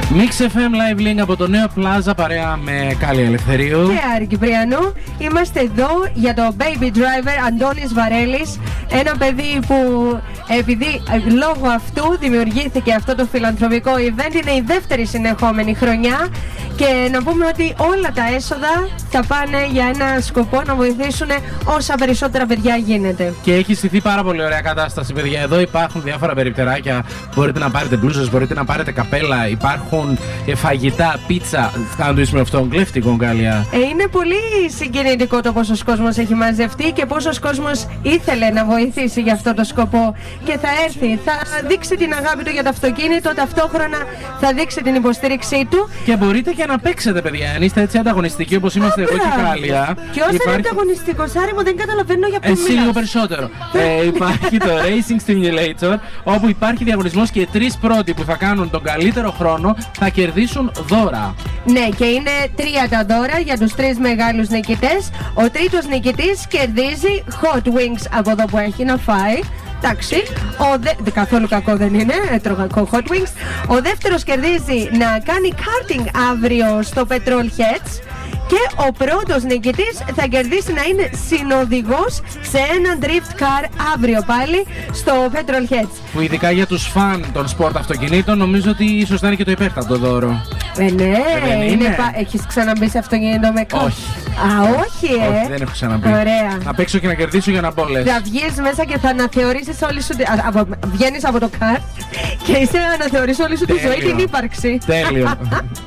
Mix FM Live Link από το νέο Plaza παρέα με Κάλλη Ελευθερίου και Άρη Κυπριανού. Είμαστε εδώ για το Baby Driver Αντώνης Βαρέλης. Ένα παιδί που επειδή λόγω αυτού δημιουργήθηκε αυτό το φιλανθρωπικό event. Είναι η δεύτερη συνεχόμενη χρονιά. Και να πούμε ότι όλα τα έσοδα θα πάνε για ένα σκοπό να βοηθήσουν όσα περισσότερα παιδιά γίνεται. Και έχει στηθεί πάρα πολύ ωραία κατάσταση, παιδιά. Εδώ υπάρχουν διάφορα περιπτεράκια. Μπορείτε να πάρετε μπλούζες, μπορείτε να πάρετε καπέλα. Υπάρχουν φαγητά, πίτσα. Θα το με αυτόν, κλέφτικο, Γκάλια. Είναι πολύ συγκινητικό το πόσος κόσμος έχει μαζευτεί και πόσος κόσμος ήθελε να βοηθήσει για αυτό το σκοπό. Και θα έρθει, θα δείξει την αγάπη του για το αυτοκίνητο, ταυτόχρονα θα δείξει την υποστήριξή του. Και μπορείτε και να παίξετε, παιδιά. Αν είστε έτσι ανταγωνιστικοί όπως είμαστε εγώ και η Κάλλια. Ποιος είναι ανταγωνιστικός, Άρη μου, δεν καταλαβαίνω για ποιο μιλάς. Εσύ λίγο περισσότερο. Υπάρχει το Racing Stimulator, όπου υπάρχει διαγωνισμός και οι τρεις πρώτοι που θα κάνουν τον καλύτερο χρόνο θα κερδίσουν δώρα. Ναι, και είναι 3 τα δώρα για τους 3 μεγάλους νικητές. Ο τρίτος νικητής κερδίζει hot wings από εδώ που έχει να φάει. Εντάξει, καθόλου κακό δεν είναι, έτρωγα hot wings. Ο δεύτερος κερδίζει να κάνει karting αύριο στο Petrol Heads. Και ο πρώτος νικητής θα κερδίσει να είναι συνοδηγός σε ένα drift car αύριο πάλι στο Petrol Heads. Που ειδικά για τους φαν των σπορτ αυτοκινήτων νομίζω ότι ίσως θα είναι και το υπέρτατο δώρο. Ναι, έχεις ξαναμπεί σε αυτοκίνητο με κάρ? Όχι. Όχι, όχι, δεν έχω ξαναμπεί. Ωραία. Να παίξω και να κερδίσω για να μπω, λες. Θα βγεις μέσα και θα αναθεωρήσεις όλη σου. Βγαίνεις από το κάρ και είσαι να αναθεωρήσεις όλη σου τη ζωή, την ύπαρξη. Τέλειο.